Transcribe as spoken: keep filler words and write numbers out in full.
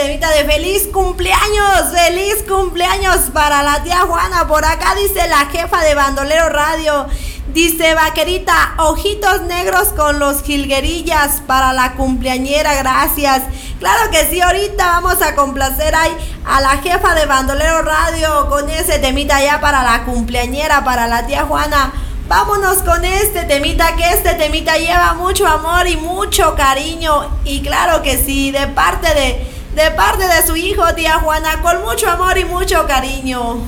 temita de feliz cumpleaños, feliz cumpleaños para la tía Juana. Por acá dice la jefa de Bandolero Radio, dice vaquerita, ojitos negros con los jilguerillas para la cumpleañera, gracias. Claro que sí, ahorita vamos a complacer ahí a la jefa de Bandolero Radio con ese temita ya para la cumpleañera, para la tía Juana. Vámonos con este temita, que este temita lleva mucho amor y mucho cariño. Y claro que sí, de parte de, de parte de su hijo, tía Juana, con mucho amor y mucho cariño.